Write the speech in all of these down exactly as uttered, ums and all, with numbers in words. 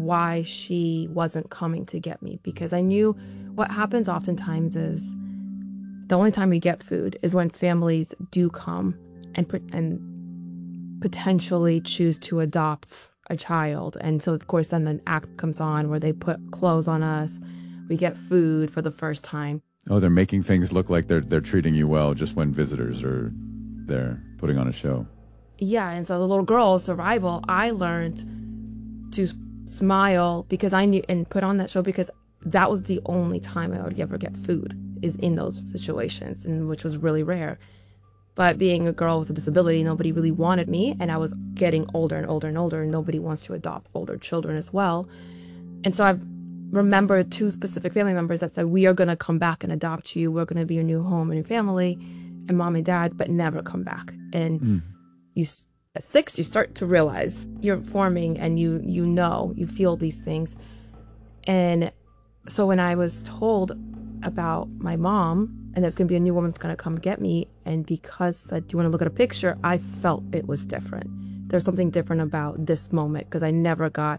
why she wasn't coming to get me, because I knew what happens oftentimes is the only time we get food is when families do come and and potentially choose to adopt a child. And so, of course, then the act comes on where they put clothes on us. We get food for the first time. Oh, they're making things look like they're they're treating you well just when visitors are there putting on a show. Yeah, and so the little girl, survival, I learned to smile because I knew, and put on that show because that was the only time I would ever get food, is in those situations, and which was really rare. But being a girl with a disability, nobody really wanted me, and I was getting older and older and older, and nobody wants to adopt older children as well. And so I've remembered two specific family members that said, we are going to come back and adopt you. We're going to be your new home and your family, and mom and dad, but never come back. And mm. you, at six, you start to realize you're forming, and you you know, you feel these things. And so when I was told about my mom, and there's going to be a new woman that's going to come get me, and because said, do you want to look at a picture? I felt it was different. There's something different about this moment, because I never got,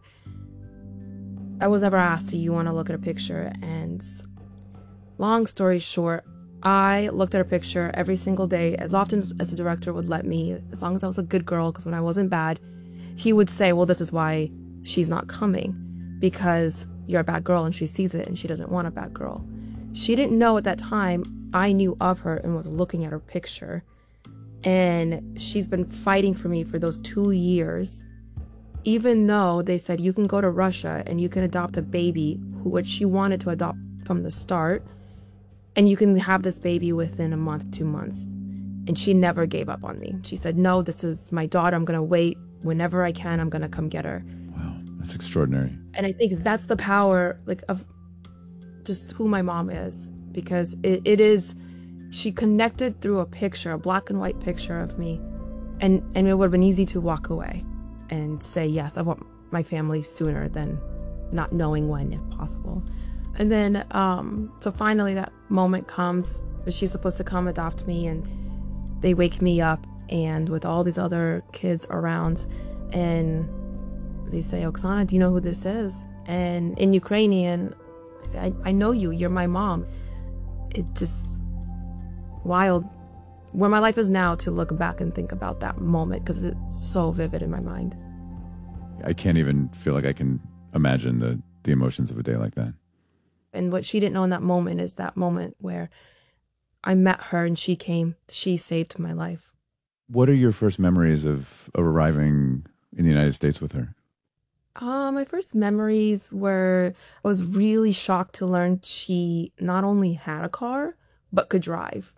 I was never asked, do you want to look at a picture? And long story short, I looked at a picture every single day, as often as, as the director would let me, as long as I was a good girl, because when I wasn't bad, he would say, well, this is why she's not coming, because you're a bad girl, and she sees it, and she doesn't want a bad girl. She didn't know at that time I knew of her and was looking at her picture. And she's been fighting for me for those two years, even though they said you can go to Russia and you can adopt a baby, who which she wanted to adopt from the start, and you can have this baby within a month, two months. And she never gave up on me. She said, no, this is my daughter. I'm going to wait. Whenever I can, I'm going to come get her. Wow, that's extraordinary. And I think that's the power, like, of just who my mom is, because it, it is, she connected through a picture, a black and white picture of me, and and it would have been easy to walk away and say, yes, I want my family sooner than not knowing when, if possible. And then um so finally that moment comes where she's supposed to come adopt me, and they wake me up, and with all these other kids around, and they say, Oksana, do you know who this is? And in Ukrainian, I say, I, I know you, you're my mom. It just wild where my life is now to look back and think about that moment, because it's so vivid in my mind. I can't even feel like I can imagine the, the emotions of a day like that. And what she didn't know in that moment is that moment where I met her and she came, she saved my life. What are your first memories of, of arriving in the United States with her? Uh, my first memories were, I was really shocked to learn she not only had a car, but could drive.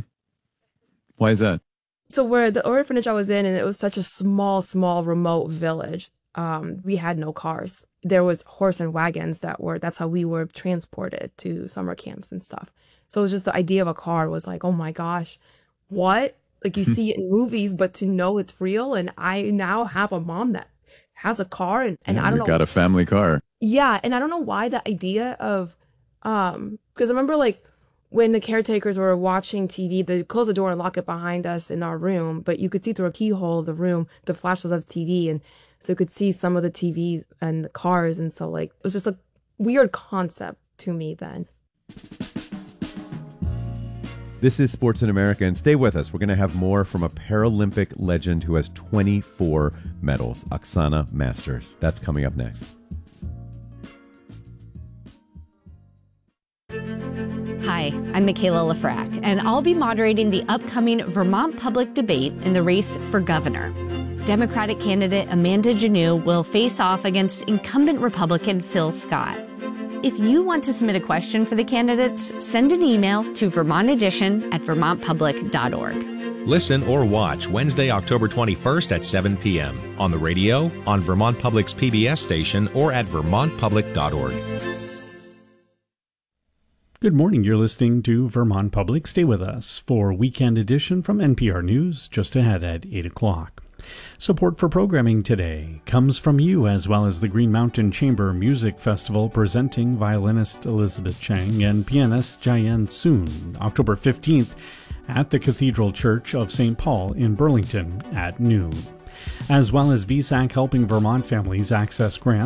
Why is that? So where the orphanage I was in, and it was such a small, small, remote village, um, we had no cars. There was horse and wagons that were, that's how we were transported to summer camps and stuff. So it was just the idea of a car was like, oh my gosh, what? Like you see it in movies, but to know it's real. And I now have a mom that has a car, and, and yeah, I don't you know. got a family car. Yeah. And I don't know why the idea of, um, because I remember like when the caretakers were watching T V, they close the door and lock it behind us in our room, but you could see through a keyhole of the room, the flashes of T V. And so you could see some of the T V and the cars. And so like, it was just a weird concept to me then. This is Sports in America, and stay with us. We're going to have more from a Paralympic legend who has twenty-four medals, Oksana Masters. That's coming up next. Hi, I'm Michaela Lafrac, and I'll be moderating the upcoming Vermont public debate in the race for governor. Democratic candidate Amanda Janneau will face off against incumbent Republican Phil Scott. If you want to submit a question for the candidates, send an email to vermont edition at vermont public dot org. Listen or watch Wednesday, October twenty-first at seven p.m. on the radio, on Vermont Public's P B S station, or at vermont public dot org. Good morning. You're listening to Vermont Public. Stay with us for Weekend Edition from N P R News, just ahead at eight o'clock. Support for programming today comes from you, as well as the Green Mountain Chamber Music Festival, presenting violinist Elizabeth Chang and pianist Jayan Soon, October fifteenth at the Cathedral Church of Saint Paul in Burlington at noon. As well as V SAC helping Vermont families access grants